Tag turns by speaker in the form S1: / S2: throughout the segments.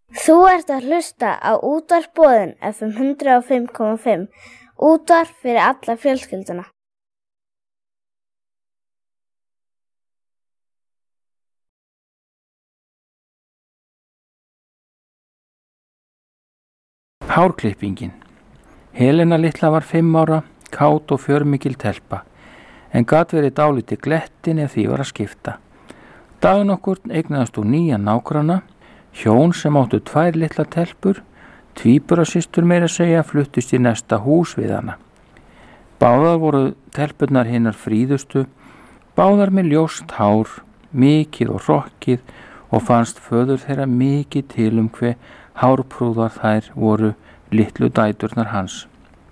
S1: Þú ert að hlusta á Útvarp Boðin FM 105,5. Útvarp fyrir alla fjölskylduna.
S2: Hárklippingin. Helena litla var 5 ára, kát og fjörmikil telpa, en gat verið dálítið glettin ef því var að skipta. Dagnokkurn eignaðist úr nýjan nágranna, hjón sem áttu 2 litla telpur, tvíburasystur meira að segja, fluttist í næsta hús við hana. Báðar voru telpurnar hinnar fríðustu, báðar með ljóst hár, mikið og hrokkið, og fannst föður þeirra mikið til hve hárprúðar þær voru litlu dæturnar hans.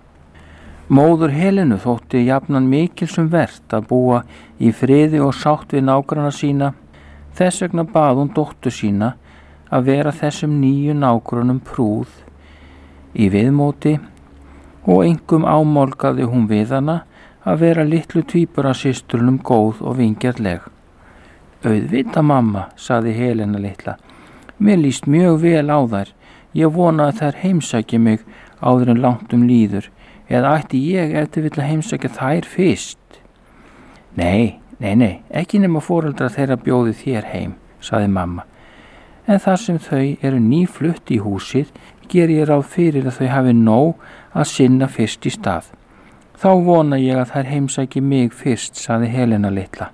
S2: Móður Helenu þótti jafnan mikilsum vert að búa í friði og sátt við nágranna sína, þess vegna bað hún dóttur sína að vera þessum nýju nágrannum prúð í viðmóti og einkum ámálgaði hún við hana að vera litlu tvíburasysturnum góð og vingjarnleg. Auðvitað mamma, sagði Helena litla, mér líst mjög vel á þær, ég vona að þær heimsæki mig áður en langt líður, eða ætti ég til vill að heimsækja þær fyrst? Nei, ekki nema foreldrar þeirra bjóði þér heim, sagði mamma. En þar sem þau eru nýflutt í húsið, ger ég ráð fyrir að þau hafi nóg að sinna fyrst í stað. Þá vona ég að þær heimsæki mig fyrst, sagði Helena litla.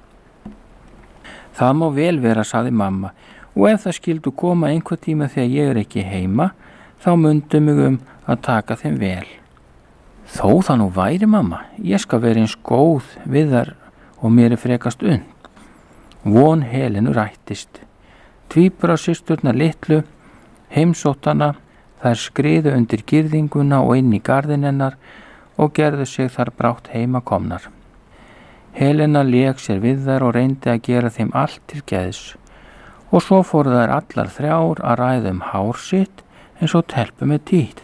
S2: Það má vel vera, sagði mamma, og ef það skildu koma einhver tíma þegar ég er ekki heima, þá mundu mig að taka þeim vel. Þó það nú væri, mamma, ég skal vera eins góð við þar og mér frekast unn. Von Helenu rættist. Tvíburasysturnar litlu, heimsóttana, þær skriðu undir girðinguna og inn í garðinn hennar og gerðu sig þar brátt heima komnar. Helena lék sér við þær og reyndi að gera þeim allt til geðs, og svo fóru þær allar 3 að ræða hár sitt eins og telpu með tíð.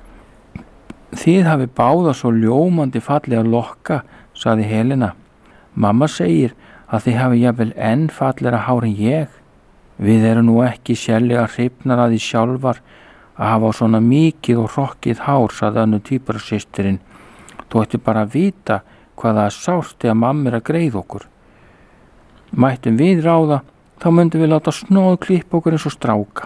S2: Þið hafi báða svo ljómandi fallega lokka, sagði Helena. Mamma segir að þið hafi jafnvel enn fallegra hár en ég. Við erum nú ekki sérlega hrifnar að því sjálfar að hafa svona mikið og hrokkið hár, sagði önnur tvíburasystirinn. Þú ætti bara að vita hvað það sárt þegar mamma að greiða okkur. Mættum við ráða, þá myndum við láta snóð klippa okkur eins og stráka.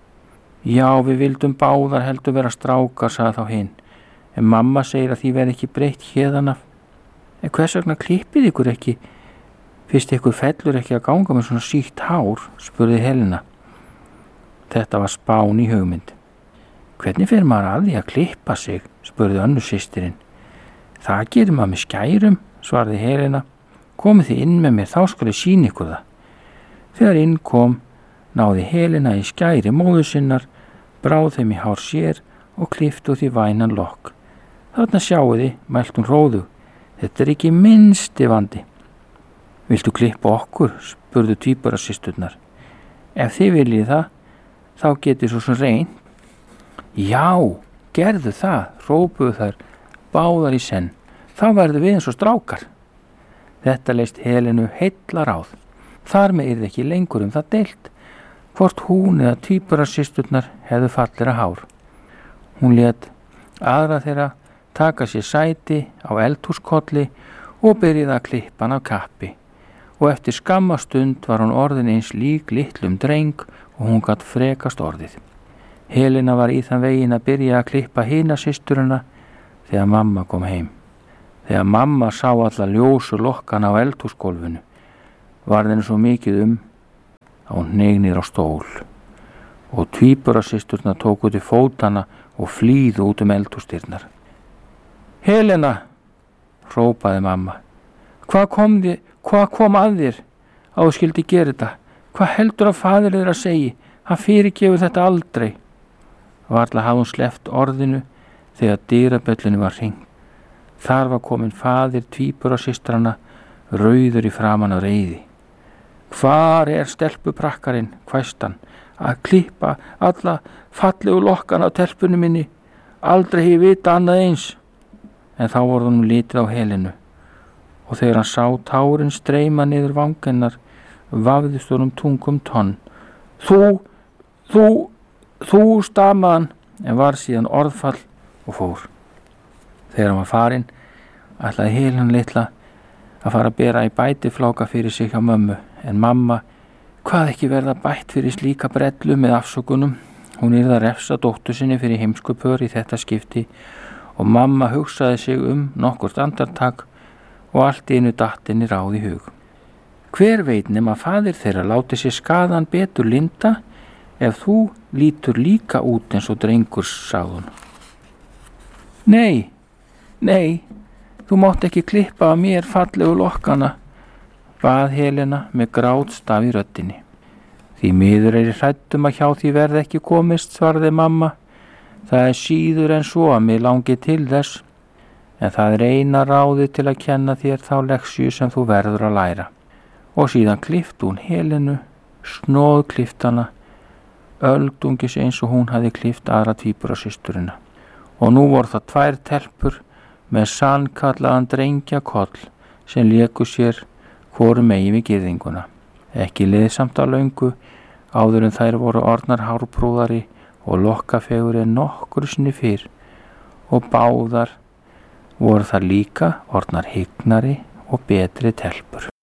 S2: Já, við vildum báðar heldur vera strákar, sagði þá hinn. En mamma segir að því verði ekki breytt héðan af. En hvers vegna klippið ykkur ekki? Fyrst ykkur fellur ekki að ganga með svona sítt hár, spurði Helena. Þetta var spán í hugmynd. Hvernig fer maður að því að klippa sig, spurði önnur systirinn. Það gerir maður með skærum, svarði Helena. Komið þið inn með mér, þá skal ég sýna ykkur það. Þegar inn kom, náði Helena í skæri móður sinnar, bráð þeim í hár sér og klippti út í vænan lokk. Þarna sjáuði, mælt hún hróðug. Þetta er ekki minnsti vandi. Viltu klippa okkur, spurðu tvíburasysturnar. Ef þið viljið það, þá getið svo sem reynd. Já, gerðu það, hrópuðu þær, báðar í senn. Þá verðu við eins og strákar. Þetta leist Helenu heilla ráð. Þar með yrði ekki lengur það deilt, hvort hún eða tvíburasysturnar hefðu fallera hár. Hún lét aðra þeirra taka sér sæti á eldhúskolli og byrjaði að klippa hann af kappi. Og eftir skamma stund var hún orðin eins lík litlum dreng og hún gat frekast orðið. Helena var í þann veginn að byrja að klippa hina systurina þegar mamma kom heim. Þegar mamma sá alla ljósu lokkana á eldhúsgólfinu, var henni svo mikið að hún hneig niður á stól. Og tvíburasysturnar tóku til fótana og flýðu út eldhúsdyrnar. Helena, hrópaði mamma, hvað kom að þér að þú skildi gera þetta? Hvað heldur að faðir þér að segja? Hann fyrirgefur þetta aldrei. Varla hafði hún sleppt orðinu þegar dyrabjöllunni var hringt. Þar var komin faðir tvíburasystranna, rauður í framan af reiði. Hvar er stelpuprakkarinn, hvæsti hann, að klippa alla fallegu lokkana á telpunni minni? Aldrei hef ég vita annað eins. En þá voru honum litið á Helenu, og þegar hann sá tárin streyma niður vangennar, vafðist honum tungum tonn. Þú, Þú, stamaði hann, en var síðan orðfall og fór. Þegar hann var farinn, ætlaði Helena litla að fara að bera í bætifláka fyrir sig hjá mömmu, en mamma hvað ekki verða bætt fyrir slíka brellu með afsökunum. Hún yrði að refsa dóttur sinni fyrir heimskupör í þetta skipti og mamma hugsaði sig nokkurt andartak og allt í einu datt henni ráð í hug. Hver veit nema faðir þeirra láti sér skaðan betur linda ef þú lítur líka út eins og drengur, sagði hún. Nei, þú mátt ekki klippa af mér fallegu lokkana, bað Helena með grátstaf í röddinni. Því miður er ég hrædd að hjá því verði ekki komist, svaraði mamma. Það er síður en svo að mig langi til þess, en það er eina ráðið til að kenna þér þá leksju sem þú verður að læra. Og síðan klippti hún Helenu, snóðklipptana, öldungis eins og hún hafði klippt aðra tvíburasysturina. Og nú voru það 2 telpur með sannkallaðan drengjakoll sem léku sér hvoru megin við girðinguna. Ekki leið samt að löngu áður en þær voru orðnar hárprúðari og lokkafegurri en nokkru sinni fyrr og báðar voru þar líka orðnar hygnari og betri telpur.